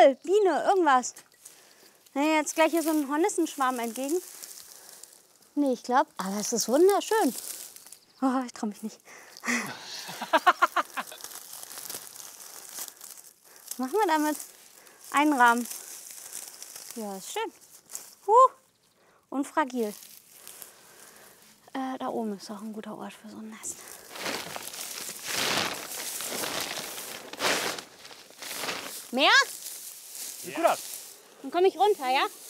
Vogel, Biene, irgendwas. Nee, jetzt gleich hier so ein Hornissenschwarm entgegen. Nee, ich glaube, aber es ist wunderschön. Oh, ich traue mich nicht. Machen wir damit einen Rahmen. Ja, ist schön. Und fragil. Da oben ist auch ein guter Ort für so ein Nest. Mehr? Sieht gut aus. Dann komme ich runter, ja?